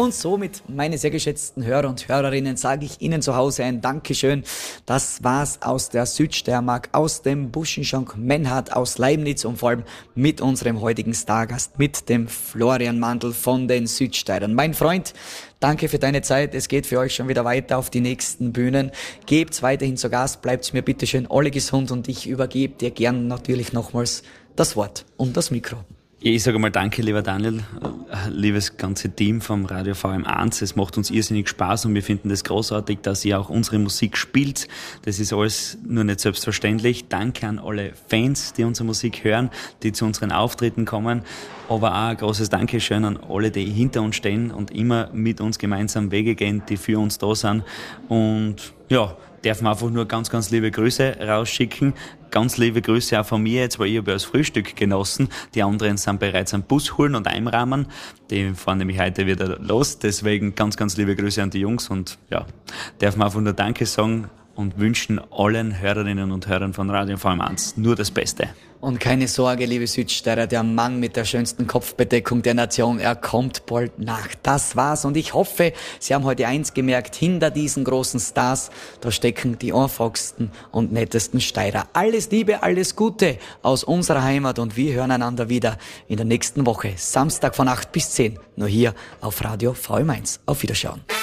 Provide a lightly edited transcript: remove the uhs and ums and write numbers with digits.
Und somit, meine sehr geschätzten Hörer und Hörerinnen, sage ich Ihnen zu Hause ein Dankeschön. Das war's aus der Südsteiermark, aus dem Buschenschank Mennhardt, aus Leibniz und vor allem mit unserem heutigen Stargast, mit dem Florian Mandl von den Südsteirern. Mein Freund, danke für deine Zeit. Es geht für euch schon wieder weiter auf die nächsten Bühnen. Gebt's weiterhin zu Gast, bleibt's mir bitteschön alle gesund und ich übergebe dir gern natürlich nochmals das Wort und das Mikro. Ich sage mal danke, lieber Daniel, liebes ganze Team vom Radio VM1. Es macht uns irrsinnig Spaß und wir finden das großartig, dass ihr auch unsere Musik spielt. Das ist alles nur nicht selbstverständlich. Danke an alle Fans, die unsere Musik hören, die zu unseren Auftritten kommen. Aber auch ein großes Dankeschön an alle, die hinter uns stehen und immer mit uns gemeinsam Wege gehen, die für uns da sind. Und ja, dürfen einfach nur ganz, ganz liebe Grüße rausschicken. Ganz liebe Grüße auch von mir jetzt, weil ich habe ja das Frühstück genossen. Die anderen sind bereits am Bus holen und einrahmen. Die fahren nämlich heute wieder los. Deswegen ganz, ganz liebe Grüße an die Jungs und ja, dürfen einfach nur Danke sagen und wünschen allen Hörerinnen und Hörern von Radio VM1 nur das Beste. Und keine Sorge, liebe Südsteirer, der Mann mit der schönsten Kopfbedeckung der Nation, er kommt bald nach. Das war's und ich hoffe, Sie haben heute eins gemerkt, hinter diesen großen Stars, da stecken die einfachsten und nettesten Steirer. Alles Liebe, alles Gute aus unserer Heimat und wir hören einander wieder in der nächsten Woche, Samstag von 8 bis 10, nur hier auf Radio VM1. Auf Wiederschauen.